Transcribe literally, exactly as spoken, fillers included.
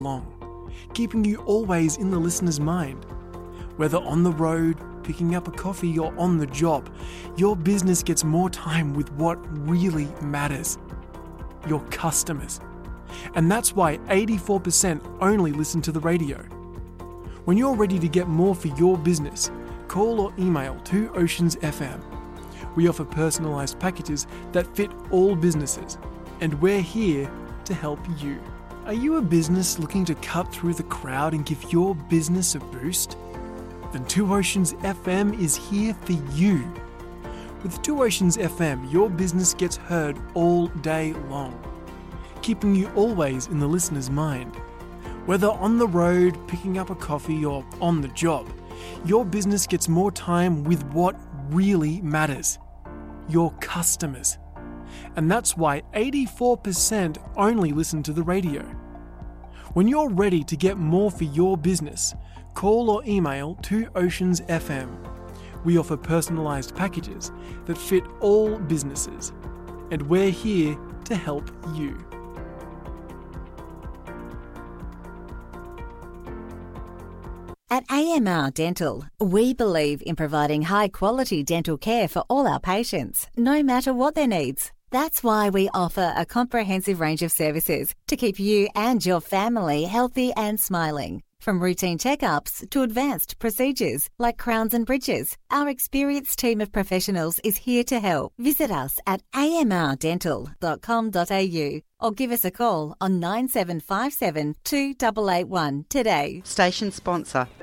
long, keeping you always in the listener's mind. Whether on the road, picking up a coffee, or on the job, your business gets more time with what really matters: your customers. And that's why eighty-four percent only listen to the radio. When you're ready to get more for your business, call or email Two Oceans F M. We offer personalised packages that fit all businesses, and we're here to help you. Are you a business looking to cut through the crowd and give your business a boost? Then Two Oceans F M is here for you. With Two Oceans F M, your business gets heard all day long, keeping you always in the listener's mind. Whether on the road, picking up a coffee, or on the job, your business gets more time with what really matters: your customers. And that's why eighty-four percent only listen to the radio. When you're ready to get more for your business, call or email Two Oceans F M. We offer personalised packages that fit all businesses, and we're here to help you. At A M R Dental, we believe in providing high-quality dental care for all our patients, no matter what their needs. That's why we offer a comprehensive range of services to keep you and your family healthy and smiling. From routine checkups to advanced procedures like crowns and bridges, our experienced team of professionals is here to help. Visit us at a m r dental dot com dot a u or give us a call on nine seven five seven two eight eight one today. Station sponsor.